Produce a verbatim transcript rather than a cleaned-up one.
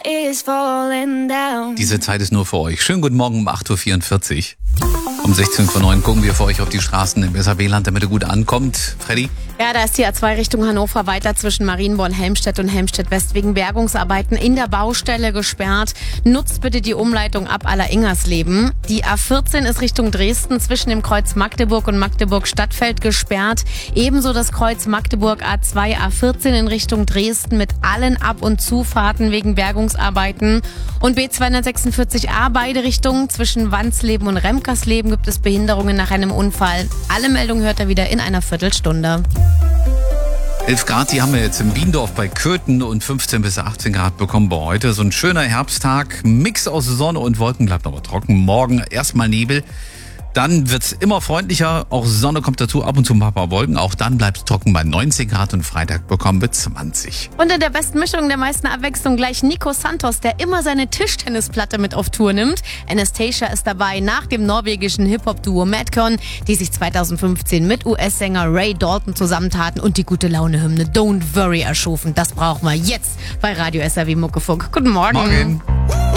is falling down. Diese Zeit ist nur für euch. Schönen guten Morgen um acht Uhr vierundvierzig. Um sechzehn Uhr neun gucken wir für euch auf die Straßen im S A W-Land, damit ihr gut ankommt. Freddy? Ja, da ist die A zwei Richtung Hannover weiter zwischen Marienborn-Helmstedt und Helmstedt-West wegen Bergungsarbeiten in der Baustelle gesperrt. Nutzt bitte die Umleitung ab Aller-Ingersleben. Die A vierzehn ist Richtung Dresden zwischen dem Kreuz Magdeburg und Magdeburg-Stadtfeld gesperrt. Ebenso das Kreuz Magdeburg A zwei, A vierzehn in Richtung Dresden mit allen Ab- und Zufahrten wegen Bergungsarbeiten. Und B zweihundertsechsundvierzig A beide Richtungen zwischen Wandsleben und Remkersleben gibt es Behinderungen nach einem Unfall. Alle Meldungen hört ihr wieder in einer Viertelstunde. elf Grad, die haben wir jetzt im Biendorf bei Köthen und fünfzehn bis achtzehn Grad bekommen wir heute. So ein schöner Herbsttag, Mix aus Sonne und Wolken, bleibt aber trocken. Morgen erstmal Nebel, dann wird's immer freundlicher, auch Sonne kommt dazu, ab und zu ein paar Wolken. Auch dann bleibt's trocken bei neunzehn Grad und Freitag bekommen wir zwanzig. Und in der besten Mischung der meisten Abwechslung gleich Nico Santos, der immer seine Tischtennisplatte mit auf Tour nimmt. Anastasia ist dabei nach dem norwegischen Hip-Hop-Duo Madcon, die sich zweitausendfünfzehn mit U S-Sänger Ray Dalton zusammentaten und die gute Laune-Hymne Don't Worry erschufen. Das brauchen wir jetzt bei Radio S R W Muckefuck. Guten Morgen. Morgen.